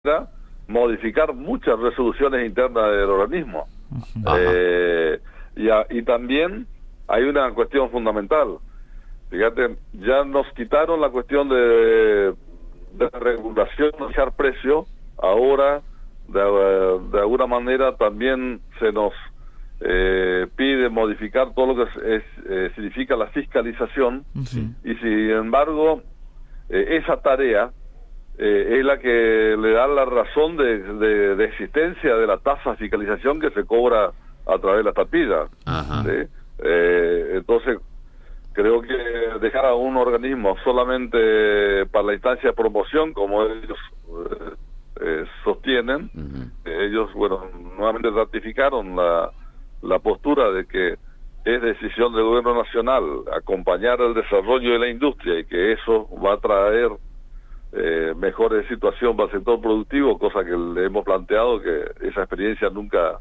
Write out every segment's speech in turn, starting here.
modificar muchas resoluciones internas del organismo. Y también hay una cuestión fundamental. Fíjate, ya nos quitaron la cuestión de regulación, de fijar precio. Ahora, de alguna manera, también se nos pide modificar todo lo que significa la fiscalización. Y sin embargo, esa tarea es la que le da la razón de existencia de la tasa de fiscalización que se cobra a través de la tapilla. ¿Sí? Entonces, creo que dejar a un organismo solamente para la instancia de promoción, como ellos sostienen, ellos, bueno, nuevamente ratificaron la postura de que es decisión del gobierno nacional acompañar el desarrollo de la industria y que eso va a traer mejores situación para el sector productivo, cosa que le hemos planteado que esa experiencia nunca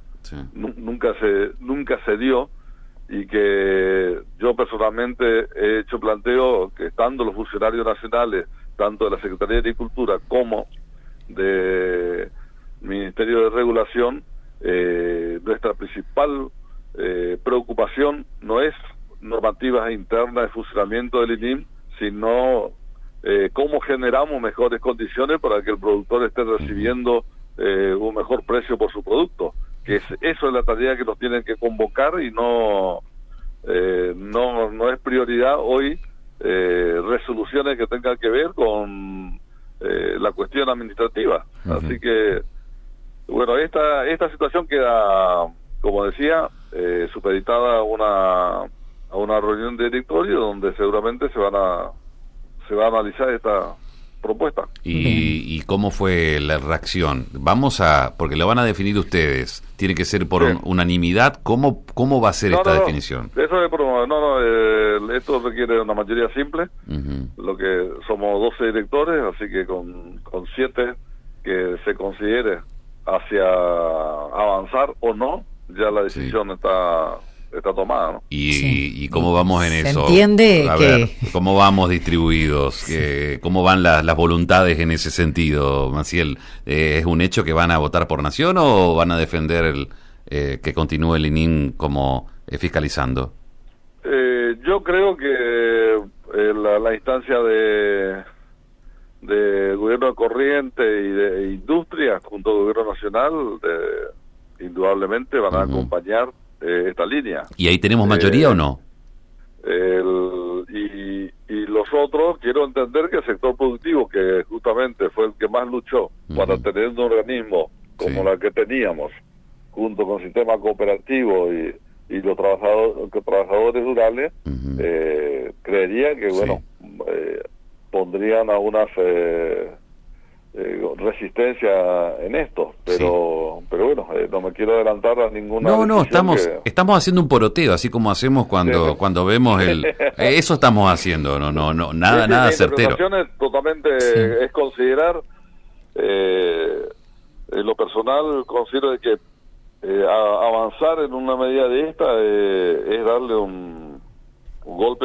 se dio, y que yo personalmente he hecho planteo que estando los funcionarios nacionales, tanto de la Secretaría de Agricultura como de Ministerio de Regulación, nuestra principal preocupación no es normativas internas de funcionamiento del INIM, sino cómo generamos mejores condiciones para que el productor esté recibiendo un mejor precio por su producto, que eso es la tarea que nos tienen que convocar, y no es prioridad hoy resoluciones que tengan que ver con la cuestión administrativa. Así que, bueno, esta situación queda, como decía, supeditada a una reunión de directorio donde seguramente se va a analizar esta propuesta. ¿Y cómo fue la reacción? Porque lo van a definir ustedes, tiene que ser por unanimidad. ¿Cómo va a ser esta definición? Eso es esto requiere una mayoría simple, lo que somos 12 directores, así que con 7 que se considere hacia avanzar o no, ya la decisión está tomada, ¿no? ¿Y cómo vamos en eso? ¿Se entiende ver, cómo vamos distribuidos? ¿Cómo van las voluntades en ese sentido, Maciel? ¿Es un hecho que van a votar por Nación o van a defender que continúe el INIM como fiscalizando? Yo creo que la instancia de gobierno de corriente y de industria junto al gobierno nacional indudablemente van a acompañar esta línea. ¿Y ahí tenemos mayoría o no? Y los otros, quiero entender que el sector productivo, que justamente fue el que más luchó para tener un organismo como la que teníamos, junto con el sistema cooperativo y los trabajadores rurales, creería que, pondrían algunas resistencia en esto, pero bueno, no me quiero adelantar a ninguna estamos haciendo un poroteo, así como hacemos cuando vemos eso estamos haciendo, nada certero. Totalmente es considerar, en lo personal considero de que avanzar en una medida de esta es darle un golpe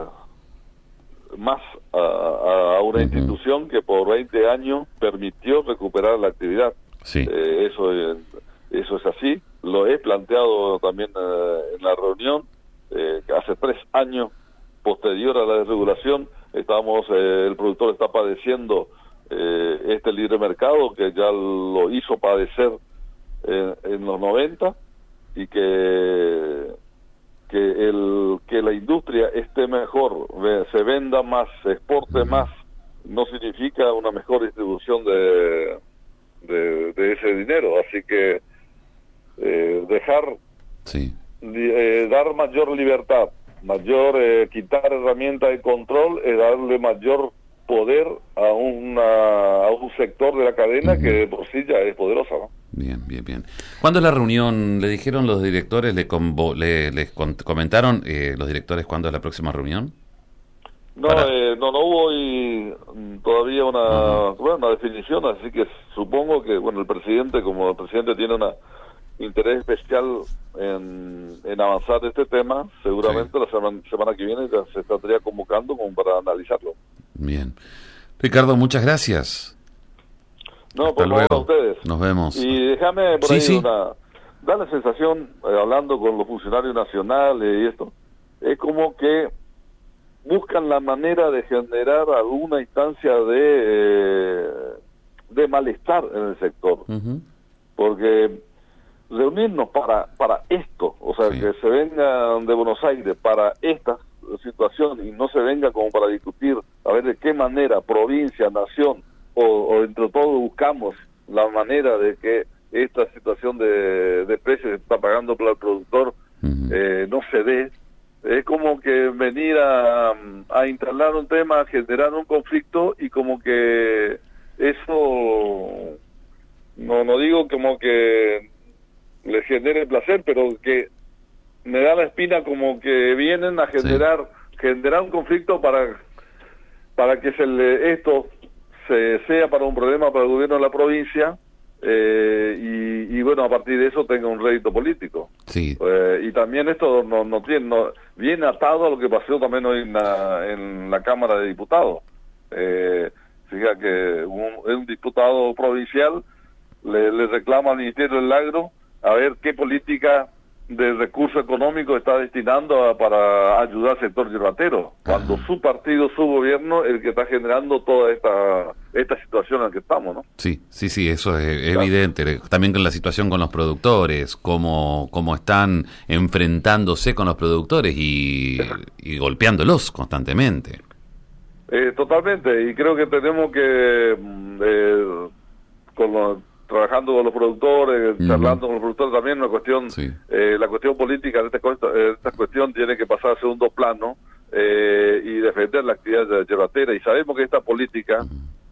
más a una institución que por 20 años permitió recuperar la actividad. Eso es así. Lo he planteado también en la reunión, que hace 3 años, posterior a la desregulación, el productor está padeciendo este libre mercado que ya lo hizo padecer en los 90, y que la industria esté mejor, se venda más, se exporte más, no significa una mejor distribución de ese dinero. Así que dar mayor libertad, quitar herramientas de control, es darle mayor poder a un sector de la cadena que de por sí ya es poderosa, ¿no? Bien. ¿Cuándo es la reunión? ¿Le dijeron los directores, les comentaron los directores cuándo es la próxima reunión? No hubo todavía una definición, así que supongo que, el presidente, como el presidente tiene un interés especial en avanzar este tema, seguramente la semana que viene ya se estaría convocando como para analizarlo. Bien. Ricardo, muchas gracias. No, por favor, a ustedes. Nos vemos. Y déjame por ahí sí. da la sensación, hablando con los funcionarios nacionales y esto, es como que buscan la manera de generar alguna instancia de malestar en el sector. Uh-huh. Porque reunirnos para esto, o sea, que se vengan de Buenos Aires para esta situación y no se venga como para discutir a ver de qué manera provincia, nación o entre todos buscamos la manera de que esta situación de precios que está pagando para el productor no se dé. Es como que venir a instalar un tema, generar un conflicto y como que eso, no digo como que le genere placer, pero que me da la espina como que vienen a generar un conflicto para que esto sea para un problema para el gobierno de la provincia y bueno, a partir de eso tenga un rédito político. Sí. Y también esto no viene atado a lo que pasó también hoy en la Cámara de Diputados. Fíjate que un diputado provincial le reclama al Ministerio del Agro a ver qué política de recursos económicos está destinando para ayudar al sector yerbatero, cuando su partido, su gobierno, el que está generando toda esta situación en la que estamos, ¿no? Sí, eso es evidente. También con la situación con los productores, cómo están enfrentándose con los productores y golpeándolos constantemente. Totalmente, y creo que tenemos que, trabajando con los productores, charlando con los productores también, una cuestión, la cuestión política de esta cuestión tiene que pasar a segundo plano y defender la actividad yerbatera, y sabemos que esta política,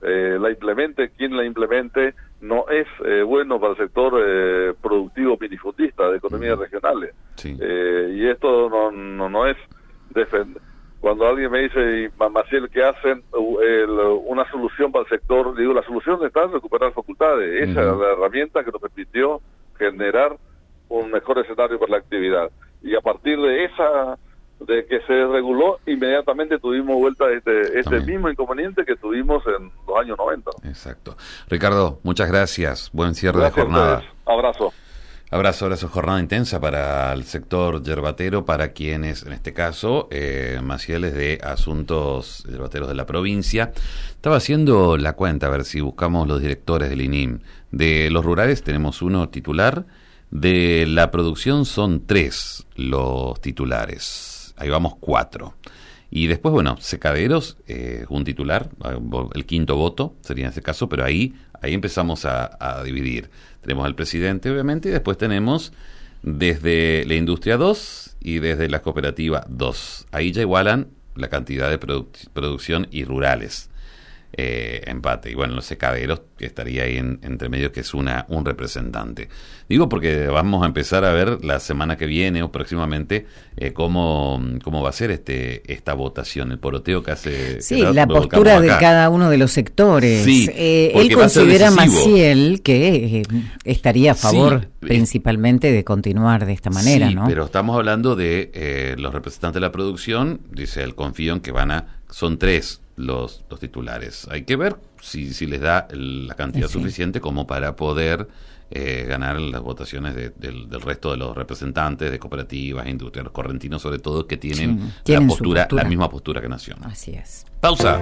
quien la implemente, no es bueno para el sector productivo minifundista de economías regionales. Y esto no es defender. Cuando alguien me dice, Maciel, ¿qué hacen una solución para el sector? Digo, la solución está en recuperar facultades. Esa es la herramienta que nos permitió generar un mejor escenario para la actividad. Y a partir de que se reguló, inmediatamente tuvimos vuelta este mismo inconveniente que tuvimos en los años 90. Exacto. Ricardo, muchas gracias. Buen cierre de jornada. Abrazo. Abrazo, jornada intensa para el sector yerbatero, para quienes, en este caso, Maciel es de Asuntos Yerbateros de la provincia. Estaba haciendo la cuenta, a ver si buscamos los directores del INIM. De los rurales tenemos uno titular, de la producción son 3 los titulares, ahí vamos 4. Y después, bueno, secaderos, un titular, el quinto voto sería en ese caso, pero ahí empezamos a dividir. Tenemos al presidente, obviamente, y después tenemos desde la industria 2 y desde la cooperativa 2. Ahí ya igualan la cantidad de producción y rurales. Empate. Y bueno, los secaderos, que estaría ahí entre medio, que es un representante. Digo porque vamos a empezar a ver la semana que viene o próximamente cómo va a ser esta votación, el poroteo que hace. Sí, la postura de cada uno de los sectores. Sí, él considera, Maciel, que estaría a favor principalmente de continuar de esta manera, ¿no? Pero estamos hablando de los representantes de la producción. Dice él, confío en que son 3 los titulares. Hay que ver si les da la cantidad suficiente como para poder ganar las votaciones del resto de los representantes de cooperativas, industrias, los correntinos sobre todo, que tienen postura, la misma postura que Nación. Así es. Pausa.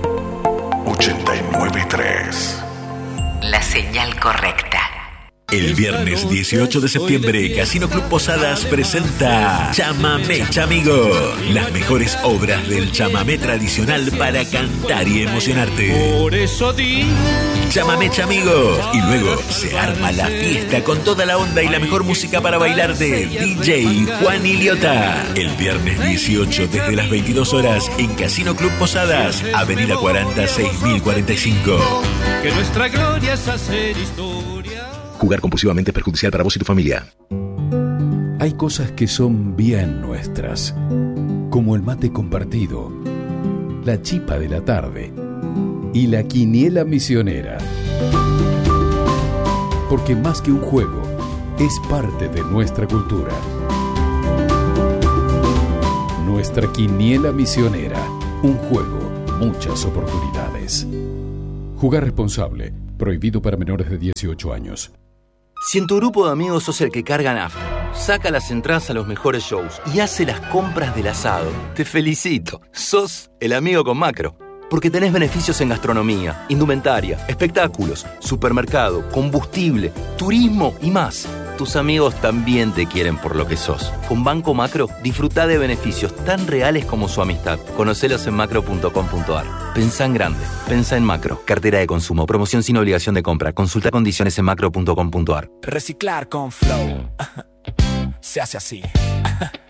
89.3. La señal correcta. El viernes 18 de septiembre, Casino Club Posadas presenta Chamamé Chamigo, las mejores obras del chamamé tradicional para cantar y emocionarte. Por eso Chamamé Chamigo. Y luego se arma la fiesta con toda la onda y la mejor música para bailar de DJ Juan Iliota. El viernes 18 desde las 22 horas en Casino Club Posadas, Avenida 40 6045. Que nuestra gloria es hacer historia. Jugar compulsivamente es perjudicial para vos y tu familia. Hay cosas que son bien nuestras, como el mate compartido, la chipa de la tarde y la quiniela misionera. Porque más que un juego, es parte de nuestra cultura. Nuestra quiniela misionera, un juego, muchas oportunidades. Jugar responsable. Prohibido para menores de 18 años. Si en tu grupo de amigos sos el que carga nafta, saca las entradas a los mejores shows y hace las compras del asado, te felicito. Sos el amigo con Macro. Porque tenés beneficios en gastronomía, indumentaria, espectáculos, supermercado, combustible, turismo y más. Tus amigos también te quieren por lo que sos. Con Banco Macro, disfrutá de beneficios tan reales como su amistad. Conocelos en macro.com.ar. Pensá en grande. Pensá en Macro. Cartera de consumo. Promoción sin obligación de compra. Consulta condiciones en macro.com.ar. Reciclar con Flow. Se hace así.